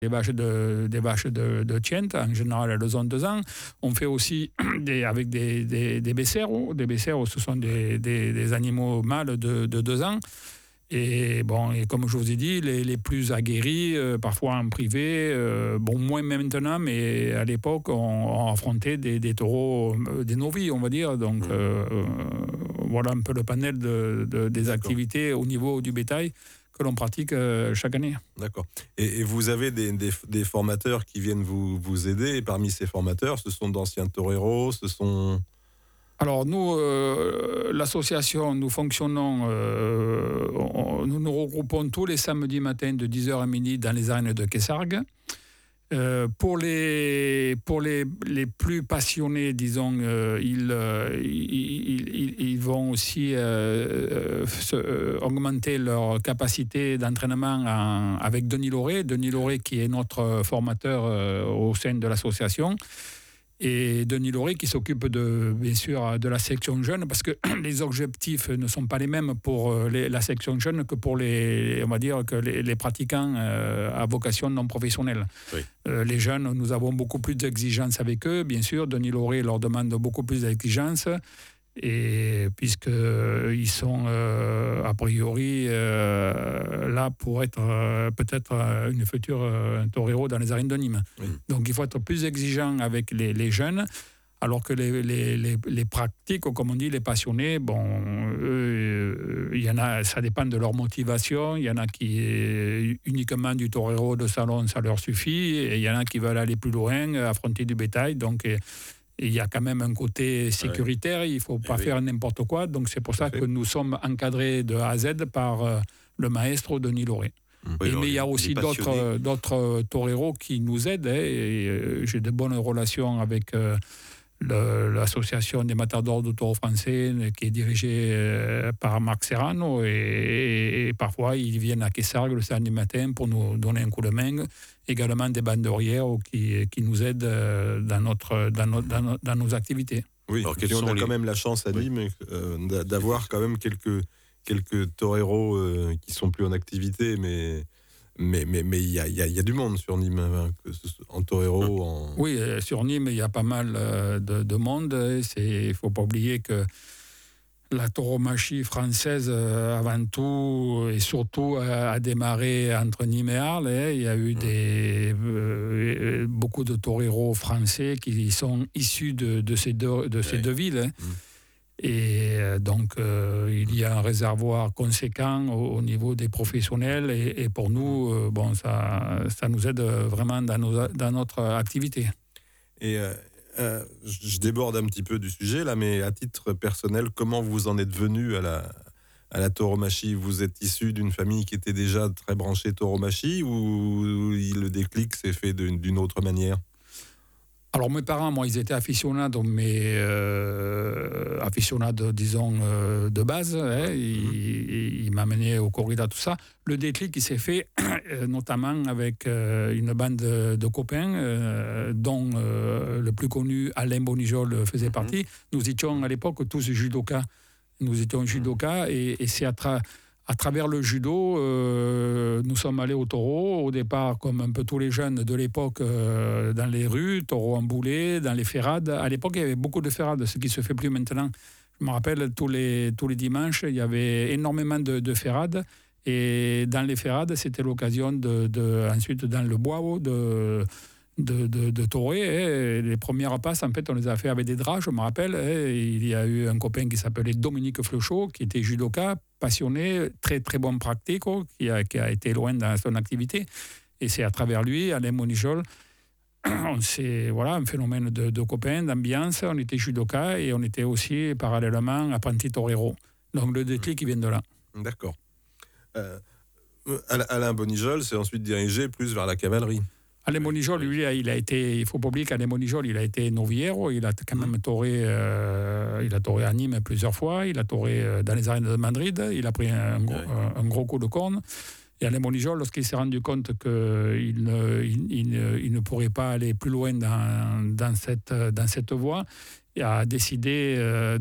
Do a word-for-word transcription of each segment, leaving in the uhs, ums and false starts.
des vaches de, des vaches de, de Tiente, en général elles ont deux ans. On fait aussi des, avec des, des, des becerros. Des becerros, ce sont des, des, des animaux mâles de, de deux ans. Et, bon, et comme je vous ai dit, les, les plus aguerris, euh, parfois en privé, euh, bon, moins maintenant, mais à l'époque, on, on affrontait des, des taureaux, euh, des novices, on va dire. Donc, mmh. euh, euh, voilà un peu le panel de, de, des D'accord. activités au niveau du bétail que l'on pratique euh, chaque année. D'accord. Et, et vous avez des, des, des formateurs qui viennent vous, vous aider, et parmi ces formateurs, ce sont d'anciens toreros, ce sont... Alors nous, euh, l'association, nous fonctionnons, euh, on, nous nous regroupons tous les samedis matins de dix heures à midi dans les arènes de Quessargues. Euh, pour les, pour les, les plus passionnés, disons, euh, ils, euh, ils, ils, ils vont aussi euh, se, euh, augmenter leur capacité d'entraînement en, avec Denis Lauré. Denis Lauré qui est notre formateur euh, au sein de l'association. Et Denis Lauré qui s'occupe de, bien sûr de la section jeune, parce que les objectifs ne sont pas les mêmes pour les, la section jeune que pour les, on va dire, que les, les pratiquants euh, à vocation non professionnelle. Oui. Euh, les jeunes, nous avons beaucoup plus d'exigences avec eux, bien sûr. Denis Lauré leur demande beaucoup plus d'exigences. Et puisqu'ils sont euh, a priori euh, là pour être euh, peut-être euh, une future euh, torero dans les arènes de Nîmes. Oui. Donc il faut être plus exigeant avec les, les jeunes, alors que les, les, les, les pratiques, comme on dit, les passionnés, bon, eux, il y en a, ça dépend de leur motivation. Il y en a qui uniquement du torero de salon, ça leur suffit, et il y en a qui veulent aller plus loin, affronter du bétail. Donc et, il y a quand même un côté sécuritaire, ouais. Il ne faut pas oui. faire n'importe quoi. Donc c'est pour ça que nous sommes encadrés de A à Z par euh, le maestro Denis Lauré. Oui, et, mais il y a aussi d'autres, d'autres toreros qui nous aident. Hein, et, et, j'ai de bonnes relations avec euh, le, l'association des matadors de taureaux français qui est dirigée euh, par Marc Serrano. Et, et, et parfois, ils viennent à Quessargues le samedi matin pour nous donner un coup de main. Également des banderières qui, qui nous aident dans, notre, dans, notre, dans, nos, dans nos activités. Oui, alors on a les... quand même la chance à Nîmes oui. euh, d'avoir quand même quelques, quelques toreros euh, qui sont plus en activité, mais mais mais mais il y a, y, a, y a du monde sur Nîmes, hein, que ce soit en torero. En... Oui, sur Nîmes, il y a pas mal de, de monde. Il ne faut pas oublier que la tauromachie française, euh, avant tout, et surtout, euh, a démarré entre Nîmes et Arles. Hein. Il y a eu des, euh, beaucoup de toreros français qui sont issus de, de, ces, deux, de ces ouais. deux villes. Hein. Mmh. Et euh, donc, euh, il y a un réservoir conséquent au, au niveau des professionnels. Et, et pour nous, euh, bon, ça, ça nous aide vraiment dans, nos, dans notre activité. Et... Euh... Euh, je déborde un petit peu du sujet là, mais à titre personnel, comment vous en êtes venu à la, à la tauromachie ? Vous êtes issu d'une famille qui était déjà très branchée tauromachie ou le déclic s'est fait d'une, d'une autre manière ? Alors mes parents, moi, ils étaient aficionados, mais euh, aficionados, disons, euh, de base. Hein, ils, ils m'amenaient au corrida, tout ça. Le déclic, il s'est fait euh, notamment avec euh, une bande de, de copains, euh, dont euh, le plus connu, Alain Bonijol, faisait mm-hmm. partie. Nous étions à l'époque tous judokas. Nous étions judokas et, et c'est à travers... À travers le judo, euh, nous sommes allés au taureau, au départ, comme un peu tous les jeunes de l'époque, euh, dans les rues, taureau en boulet, dans les ferrades. À l'époque, il y avait beaucoup de ferrades, ce qui ne se fait plus maintenant. Je me rappelle, tous les, tous les dimanches, il y avait énormément de, de ferrades. Et dans les ferrades, c'était l'occasion, de, de, ensuite, dans le bois, de... de, de, de taurer. Et les premières passes, en fait, on les a fait avec des draps, je me rappelle. Et il y a eu un copain qui s'appelait Dominique Flechot, qui était judoka, passionné, très, très bon pratique, qui a, qui a été loin dans son activité. Et c'est à travers lui, Alain Monijol, on s'est, voilà, un phénomène de, de copains, d'ambiance. On était judoka et on était aussi, parallèlement, apprenti torero. Donc le déclic, qui vient de là. D'accord. Euh, Alain Bonijol s'est ensuite dirigé plus vers la cavalerie. Alain Bonijol, lui, il a été, il faut pas oublier qu'Alain Bonijol, il a été novillero, il a quand même toré, euh, il a toré à Nîmes plusieurs fois, il a toré dans les arènes de Madrid, il a pris un, un, gros, un, un gros coup de corne. Et Alain Bonijol, lorsqu'il s'est rendu compte qu'il ne, il, il, il ne pourrait pas aller plus loin dans, dans, cette, dans cette voie, il a décidé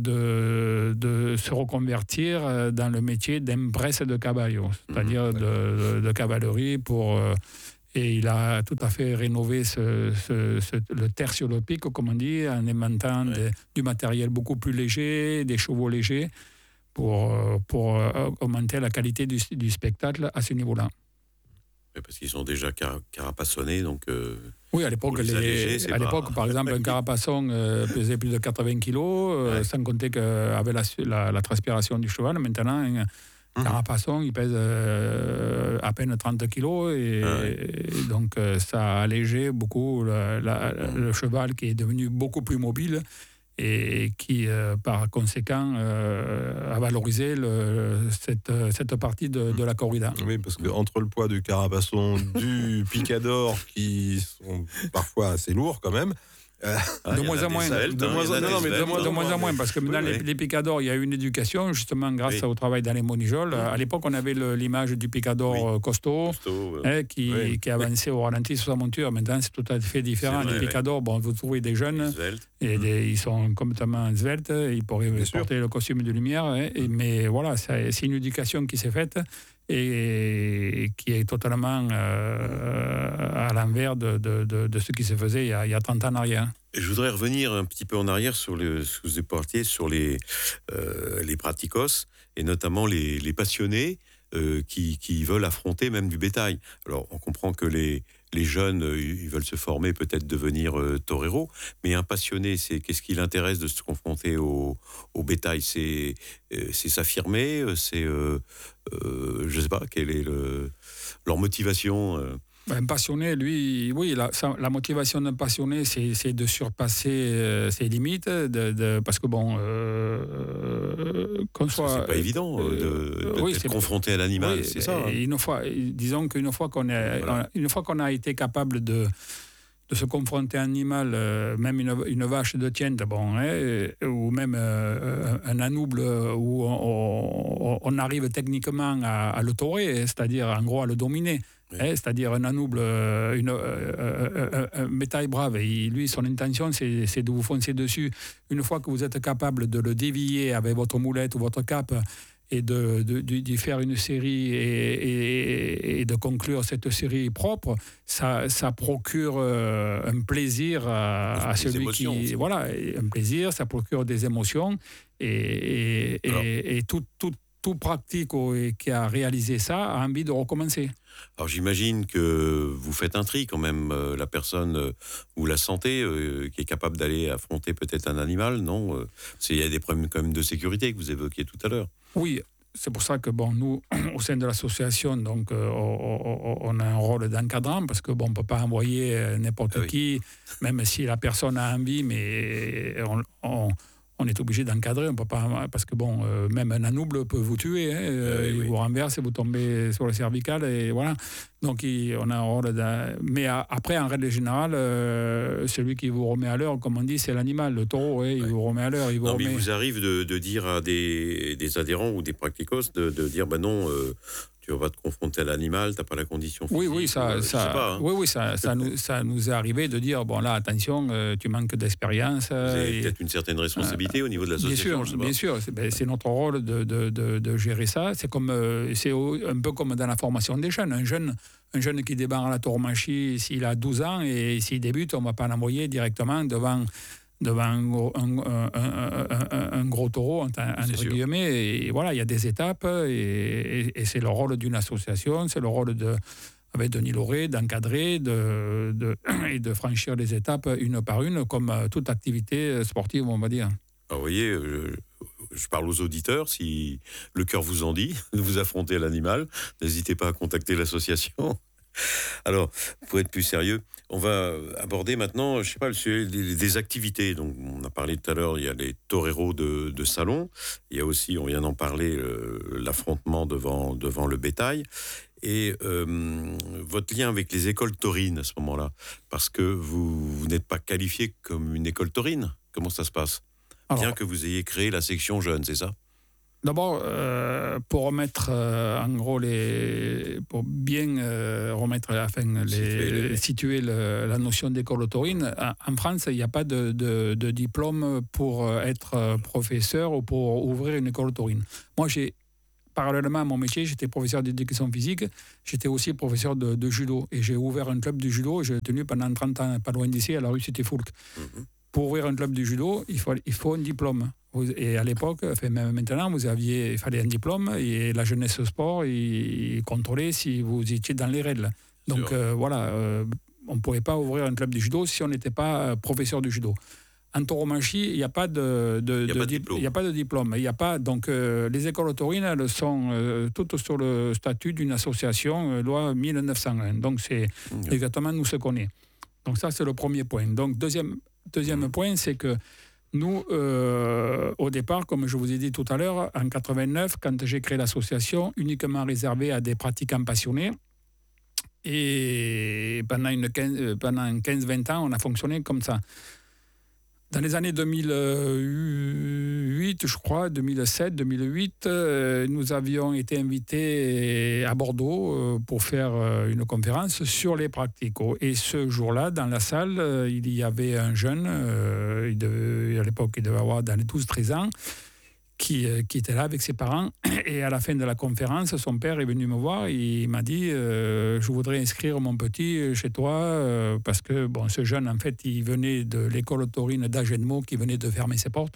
de, de se reconvertir dans le métier d'empresse de caballo, c'est-à-dire mmh, de, de, de cavalerie pour... Et il a tout à fait rénové ce, ce, ce, le terre sur le pic, comme on dit, en aimantant ouais. de, du matériel beaucoup plus léger, des chevaux légers, pour, pour augmenter la qualité du, du spectacle à ce niveau-là. Ouais, parce qu'ils sont déjà car- carapassonnés, donc... Euh, oui, à l'époque, les, alléger, à l'époque pas... par exemple, un carapasson euh, pesait plus de quatre-vingts kilos, euh, ouais. sans compter qu'avec la, la, la transpiration du cheval, maintenant... Un, Mmh. Carapasson, il pèse euh, à peine trente kilos et, ah ouais. et donc euh, ça a allégé beaucoup la, la, mmh. le cheval qui est devenu beaucoup plus mobile et qui, euh, par conséquent, euh, a valorisé le, cette, cette partie de, de la corrida. Oui, parce qu'entre le poids du carapasson, du picador, qui sont parfois assez lourds quand même, Euh, ah, de moins en moins, de moins en moins, parce que maintenant oui, les, oui. les picadors, il y a une éducation justement grâce oui. au travail d'Alain Monijol. Oui. À l'époque, on avait le, l'image du picador oui. costaud, costaud hein, qui, oui. qui avançait au ralenti sur sa monture. Maintenant, c'est tout à fait différent. Vrai, les picadors, oui. bon, vous trouvez des jeunes et des, ils sont complètement sveltes. Ils pourraient Bien porter sûr. le costume de lumière, hein, et, mais voilà, c'est, c'est une éducation qui s'est faite et qui est totalement euh, à l'envers de, de, de, de ce qui se faisait il y a, il y a trente ans en arrière. Et je voudrais revenir un petit peu en arrière sur le, ce que vous portiez sur les, euh, les praticos, et notamment les, les passionnés euh, qui, qui veulent affronter même du bétail. Alors, on comprend que les, les jeunes, ils veulent se former, peut-être devenir euh, torero, mais un passionné, c'est, qu'est-ce qui l'intéresse de se confronter au, au bétail ? C'est, euh, c'est s'affirmer, c'est... Euh, euh, je ne sais pas, quelle est le, leur motivation euh. Un passionné, lui, oui, la, la motivation d'un passionné, c'est, c'est de surpasser euh, ses limites, de, de, parce que bon, euh, qu'on parce soit... que c'est pas évident euh, de, de, oui, d'être confronté à l'animal, oui, c'est ça. Hein. Une fois, disons qu'une fois qu'on est, voilà. une fois qu'on a été capable de de se confronter à un animal, euh, même une, une vache de tiente, bon, hein, ou même euh, un anouble où on, on, on arrive techniquement à, à le torer, c'est-à-dire en gros à le dominer. Oui. Hein, c'est-à-dire un anouble, une, euh, un, un bétail brave, et lui, son intention, c'est, c'est de vous foncer dessus. Une fois que vous êtes capable de le dévier avec votre moulette ou votre cape, et de, de, de, de faire une série et, et, et de conclure cette série propre, ça, ça procure euh, un plaisir à, à celui émotions, qui... Voilà, un plaisir, ça procure des émotions, et, et, et, et tout, tout, tout pratique qui a réalisé ça a envie de recommencer. Alors j'imagine que vous faites un tri quand même, euh, la personne, euh, vous la sentez, euh, qui est capable d'aller affronter peut-être un animal, non euh, il y a des problèmes quand même de sécurité que vous évoquiez tout à l'heure. Oui, c'est pour ça que bon, nous, au sein de l'association, donc, euh, on, on a un rôle d'encadrant, parce que bon, on ne peut pas envoyer n'importe ah oui. qui, même si la personne a envie, mais on... on on est obligé d'encadrer, on peut pas, parce que bon, euh, même un anouble peut vous tuer, hein, euh, oui, il vous oui. renverse et vous tombez sur le cervical, et voilà. Donc il, on a un rôle d'un... Mais à, après, en règle générale, euh, celui qui vous remet à l'heure, comme on dit, c'est l'animal, le taureau, hein, il oui. vous remet à l'heure. Il vous, non, remet... mais il vous arrive de, de dire à des, des adhérents ou des practicos de, de dire, ben non, euh, tu vas te confronter à l'animal, tu n'as pas la condition physique. Oui, oui, ça, ou, ça, pas, hein. oui, oui, ça, ça, nous, ça nous est arrivé de dire, bon là, attention, euh, tu manques d'expérience. Vous avez et, peut-être une certaine responsabilité euh, au niveau de l'association. Bien sûr, bien sûr, c'est, ben, c'est notre rôle de, de, de, de gérer ça. C'est, comme, euh, c'est un peu comme dans la formation des jeunes. Un jeune, un jeune qui débarque à la tauromachie, s'il a douze ans, et s'il débute, on ne va pas l'envoyer directement devant... devant un, un, un, un, un gros taureau, entre guillemets. Et voilà, il y a des étapes, et, et, et c'est le rôle d'une association, c'est le rôle de, avec Denis Lauré, d'encadrer de, de, et de franchir les étapes une par une, comme toute activité sportive, on va dire. Alors, vous voyez, je, je parle aux auditeurs, si le cœur vous en dit, de vous affronter à l'animal, n'hésitez pas à contacter l'association. Alors, pour être plus sérieux, on va aborder maintenant, je sais pas, le sujet des, des activités. Donc, on a parlé tout à l'heure, il y a les toreros de, de salon. Il y a aussi, on vient d'en parler, euh, l'affrontement devant, devant le bétail. Et euh, votre lien avec les écoles taurines à ce moment-là, parce que vous, vous n'êtes pas qualifié comme une école taurine. Comment ça se passe ? Alors, bien que vous ayez créé la section jeune, c'est ça ? D'abord, euh, pour remettre euh, en gros les, pour bien euh, remettre, enfin, les, situer le, la notion d'école taurine, en France, il n'y a pas de, de, de diplôme pour être professeur ou pour ouvrir une école taurine. Moi, j'ai parallèlement à mon métier, j'étais professeur d'éducation physique, j'étais aussi professeur de, de judo. Et j'ai ouvert un club de judo, j'ai tenu pendant trente ans, pas loin d'ici, à la rue Cité-Foulques. Mm-hmm. Pour ouvrir un club de judo, il faut, il faut un diplôme. Et à l'époque, enfin même maintenant, vous aviez, il fallait un diplôme, et la jeunesse sport, il contrôlait si vous étiez dans les règles. Donc euh, voilà, euh, on ne pouvait pas ouvrir un club de judo si on n'était pas professeur de judo. En tauromachie, il n'y a pas de, de, il y a de, pas de di- diplôme. Il n'y a pas de diplôme. Il y a pas, donc, euh, les écoles taurines, elles sont euh, toutes sur le statut d'une association, euh, loi mille neuf cent un. Donc, c'est mmh. exactement nous ce qu'on est. Donc, ça, c'est le premier point. Donc, deuxième, deuxième mmh. point, c'est que nous, euh, au départ, comme je vous ai dit tout à l'heure, en quatre-vingt-neuf, quand j'ai créé l'association, uniquement réservée à des pratiquants passionnés, et pendant, une quinze, pendant quinze vingt ans, on a fonctionné comme ça. Dans les années deux mille huit, je crois, deux mille sept, deux mille huit, euh, nous avions été invités à Bordeaux euh, pour faire euh, une conférence sur les practicos. Et ce jour-là, dans la salle, euh, il y avait un jeune, euh, il devait, à l'époque, il devait avoir dans les douze treize ans, Qui, qui était là avec ses parents. Et à la fin de la conférence, son père est venu me voir. Il m'a dit euh, je voudrais inscrire mon petit chez toi euh, parce que bon, ce jeune, en fait, il venait de l'école taurine d'Agenmo qui venait de fermer ses portes.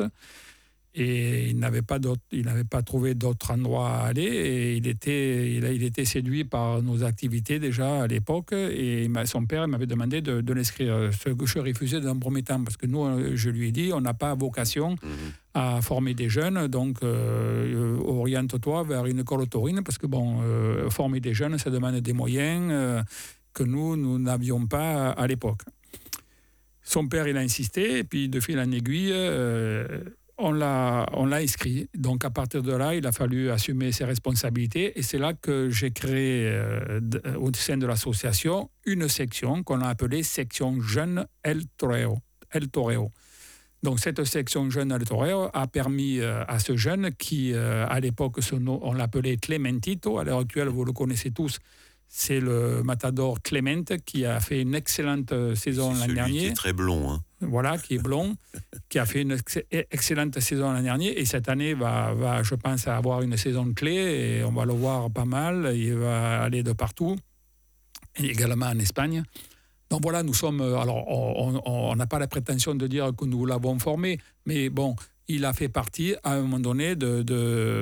Et il n'avait pas, il n'avait pas trouvé d'autre endroit à aller. Et il était, il, a, il était séduit par nos activités déjà à l'époque. Et son père m'avait demandé de, de l'inscrire. Ce que je refusais dans un premier temps parce que nous, je lui ai dit on n'a pas vocation mmh. à former des jeunes. Donc, euh, oriente-toi vers une école taurine parce que bon, euh, former des jeunes, ça demande des moyens euh, que nous, nous n'avions pas à l'époque. Son père, il a insisté. Et puis, de fil en aiguille... Euh, On l'a, on l'a inscrit. Donc, à partir de là, il a fallu assumer ses responsabilités. Et c'est là que j'ai créé, euh, d- au sein de l'association, une section qu'on a appelée section jeune El Toreo. El Toreo. Donc, cette section jeune El Toreo a permis euh, à ce jeune qui, euh, à l'époque, son nom, on l'appelait Clementito. À l'heure actuelle, vous le connaissez tous. C'est le matador Clement qui a fait une excellente saison l'an dernier. Qui est très blond. Hein. Voilà, qui est blond, qui a fait une ex- excellente saison l'an dernier. Et cette année, va, va, je pense, avoir une saison clé. Et on va le voir pas mal. Il va aller de partout. Et également en Espagne. Donc voilà, nous sommes... Alors, on n'a pas la prétention de dire que nous l'avons formé. Mais bon... Il a fait partie, à un moment donné, de, de,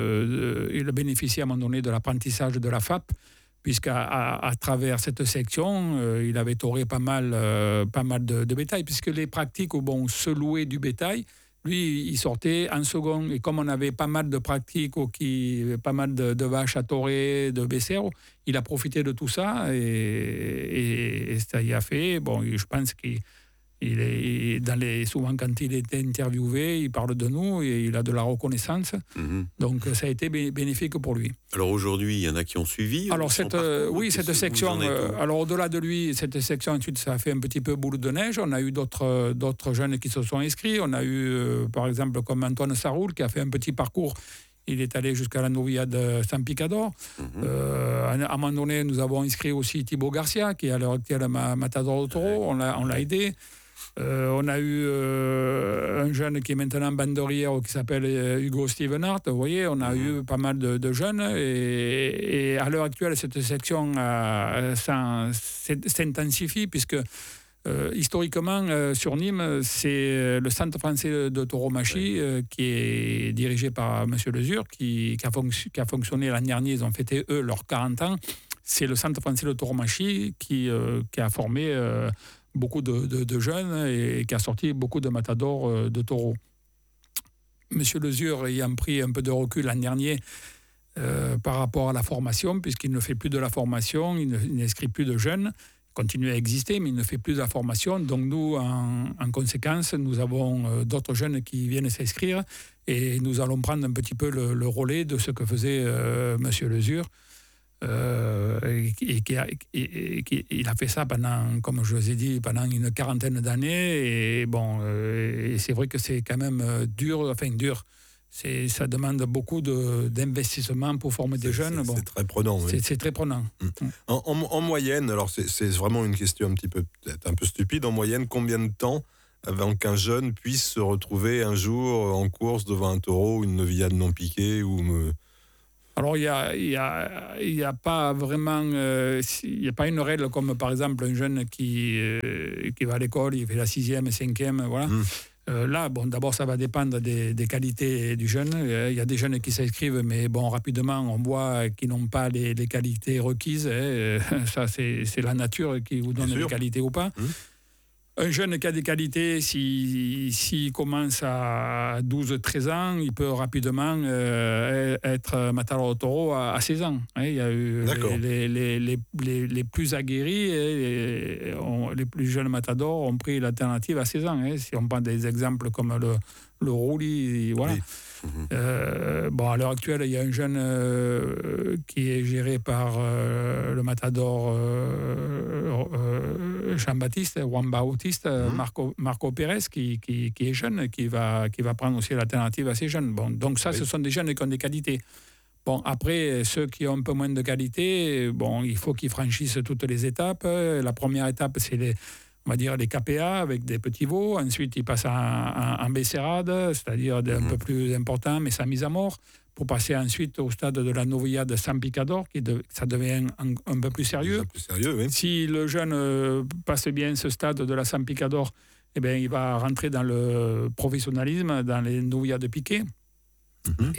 de, il a bénéficié à un moment donné de l'apprentissage de la F A P, puisqu'à à, à travers cette section, euh, il avait tauré pas mal, euh, pas mal de, de bétail, puisque les pratiques où bon, se louer du bétail, lui, il sortait en second. Et comme on avait pas mal de pratiques, qui, pas mal de, de vaches à taurer, de becerros, il a profité de tout ça et, et, et ça y a fait. Bon, je pense qu'il... Il est dans les, souvent, quand il était interviewé, il parle de nous et il a de la reconnaissance. Mmh. Donc, ça a été bénéfique pour lui. Alors, aujourd'hui, il y en a qui ont suivi. Alors, cette, parcours, oui, cette section. Euh, alors, au-delà de lui, cette section, ensuite, ça a fait un petit peu boule de neige. On a eu d'autres, d'autres jeunes qui se sont inscrits. On a eu, euh, par exemple, comme Antoine Saroul, qui a fait un petit parcours. Il est allé jusqu'à la Novillade San Picador. Mmh. Euh, à un moment donné, nous avons inscrit aussi Thibaut Garcia, qui est à l'heure actuelle matador de taureau. On l'a, on l'a aidé. Euh, on a eu euh, un jeune qui est maintenant banderière qui s'appelle euh, Hugo Stevenhart. Vous voyez, on a mmh. eu pas mal de, de jeunes et, et à l'heure actuelle, cette section euh, s'intensifie puisque euh, historiquement, euh, sur Nîmes, c'est le Centre français de tauromachie euh, qui est dirigé par M. Lesure, qui, qui, a fonc- qui a fonctionné l'an dernier. Ils ont fêté, eux, leurs quarante ans. C'est le Centre français de tauromachie qui, euh, qui a formé... Euh, beaucoup de, de, de jeunes et qui a sorti beaucoup de matadors de taureaux. Monsieur Lesure ayant pris un peu de recul l'an dernier euh, par rapport à la formation, puisqu'il ne fait plus de la formation, il, ne, il n'inscrit plus de jeunes, il continue à exister, mais il ne fait plus de la formation. Donc nous, en, en conséquence, nous avons euh, d'autres jeunes qui viennent s'inscrire et nous allons prendre un petit peu le, le relais de ce que faisait euh, Monsieur Lesure. Euh, et, et, qui a, et, et qui, il a fait ça pendant, comme je vous ai dit, pendant une quarantaine d'années. Et bon, euh, et c'est vrai que c'est quand même dur, enfin dur. C'est, ça demande beaucoup de, d'investissement pour former c'est, des jeunes. C'est, bon, c'est très prenant. Oui. C'est, c'est très prenant. Mmh. En, en, en moyenne, alors c'est, c'est vraiment une question un petit peu, peut-être un peu stupide. En moyenne, combien de temps avant qu'un jeune puisse se retrouver un jour en course devant un taureau, une novillade non piquée ou me... Alors, il n'y a, il y a, il y a pas vraiment... euh, il n'y a pas une règle comme, par exemple, un jeune qui, euh, qui va à l'école, il fait la sixième, cinquième, voilà. Mmh. Euh, là, bon, d'abord, ça va dépendre des, des qualités du jeune. Euh, Il y a des jeunes qui s'inscrivent, mais bon, rapidement, on voit qu'ils n'ont pas les, les qualités requises. Hein. Euh, Ça, c'est c'est la nature qui vous donne Bien les sûr. qualités ou pas. Mmh. Un jeune qui a des qualités, s'il si, s'il commence à douze treize ans, il peut rapidement euh, être matador de taureau à, à seize ans. Hein. Il y a eu D'accord. les, les, les, les, les plus aguerris, et, et on- les plus jeunes matadors ont pris l'alternative à seize ans. Hein. Si on prend des exemples comme le, le Rouli, voilà. Oui. Euh, bon, à l'heure actuelle, il y a un jeune euh, qui est géré par euh, le matador euh, euh, Jean-Baptiste, Juan Bautiste, euh, Mhm. Marco, Marco Pérez, qui, qui, qui est jeune, qui va, qui va prendre aussi l'alternative à ces jeunes. Bon, donc ça, Oui. ce sont des jeunes qui ont des qualités. Bon, après, ceux qui ont un peu moins de qualité, bon, il faut qu'ils franchissent toutes les étapes. La première étape, c'est les, on va dire les K P A avec des petits veaux. Ensuite, ils passent en, en, en Besserade, c'est-à-dire un Mhm. peu plus important, mais sans mise à mort, pour passer ensuite au stade de la novillade San Picador, qui de, ça devient un, un peu plus sérieux. Déjà plus sérieux, oui. Si le jeune euh, passe bien ce stade de la San Picador, eh bien, il va rentrer dans le professionnalisme, dans les novillades piquées. Mhm.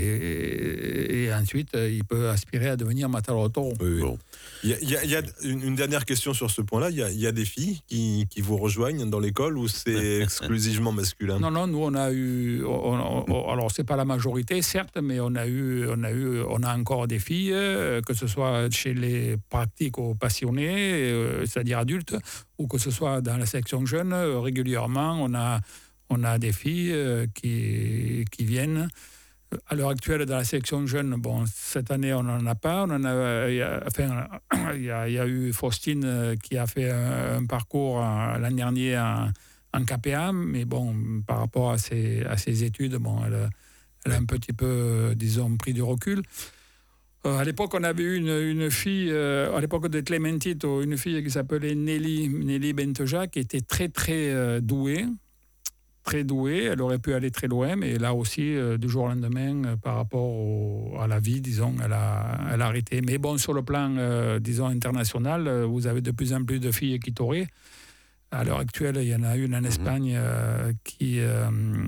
Et, et ensuite, il peut aspirer à devenir matador de taureau. Oui, oui. Bon. Il y a, il y a- il y a une, une dernière question sur ce point-là. Il y a, il y a des filles qui, qui vous rejoignent dans l'école ou c'est exclusivement masculin? Non, non, nous on a eu, on- on- on- alors c'est pas la majorité, certes, mais on a eu, on a eu, on a encore des filles, euh, que ce soit chez les pratico-passionnés, euh, c'est-à-dire adultes, ou que ce soit dans la section jeune, euh, régulièrement, on a, on a des filles euh, qui, qui viennent. À l'heure actuelle, dans la section jeune, bon, cette année, on n'en a pas. On en a, il y a, enfin, il y a, il y a eu Faustine euh, qui a fait un, un parcours euh, l'an dernier en, en K P A, mais bon, par rapport à ses, à ses études, bon, elle, elle a un petit peu, euh, disons, pris du recul. Euh, à l'époque, on avait eu une, une fille, euh, à l'époque de Clementito, une fille qui s'appelait Nelly, Nelly Benteja, qui était très, très euh, douée. Très douée, elle aurait pu aller très loin, mais là aussi, euh, du jour au lendemain, euh, par rapport au- à la vie, disons, elle a, elle a arrêté. Mais bon, sur le plan, euh, disons, international, euh, vous avez de plus en plus de filles qui tauraient. À l'heure actuelle, il y en a une en Espagne euh, qui, euh,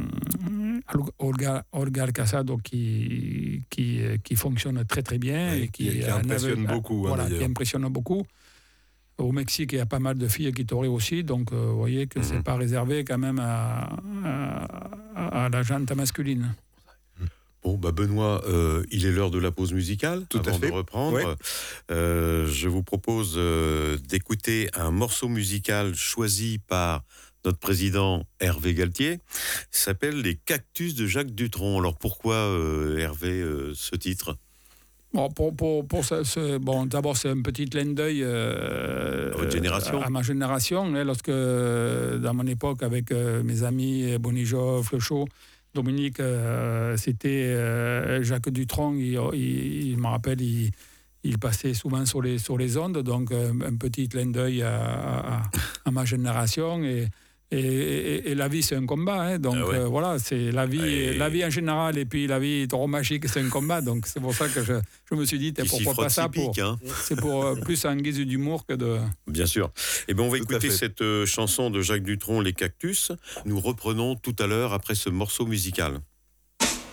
Olga, Olga Alcasado, qui, qui, euh, qui fonctionne très très bien. Oui, et qui, qui- qui en impressionne avait- beaucoup, hein, voilà, qui d'ailleurs. impressionne beaucoup. Au Mexique, il y a pas mal de filles qui tauraient aussi, donc euh, vous voyez que c'est Mhm. pas réservé quand même à, à, à la jante masculine. Bon, bah Benoît, euh, il est l'heure de la pause musicale. Tout à avant fait. de reprendre, Ouais. Euh, je vous propose euh, d'écouter un morceau musical choisi par notre président Hervé Galtier. Il s'appelle Les Cactus de Jacques Dutronc. Alors pourquoi, euh, Hervé, euh, ce titre? Bon, pour, pour, pour ça, c'est- bon, d'abord, c'est un petit clin d'œil euh, À votre génération. à, à ma génération. Hein, lorsque, euh, dans mon époque, avec euh, mes amis Bonigeau, Flechot, Dominique, euh, c'était euh, Jacques Dutronc. Il, il, il me rappelle, il, il passait souvent sur les, sur les ondes. Donc, un, un petit clin d'œil à, à, à ma génération. Et, et, et, et la vie, c'est un combat. Hein, donc, Ah ouais. euh, voilà, c'est la vie, Et- la vie en général. Et puis, la vie tauromachique, c'est un combat. Donc, c'est pour ça que je, je me suis dit, Qui s'y pourquoi frotte pas ça si pour, pique, hein. c'est pour euh, plus en guise d'humour que de. Bien sûr. Eh bien, on va Tout à écouter fait. cette euh, chanson de Jacques Dutronc, Les Cactus. Nous reprenons tout à l'heure après ce morceau musical.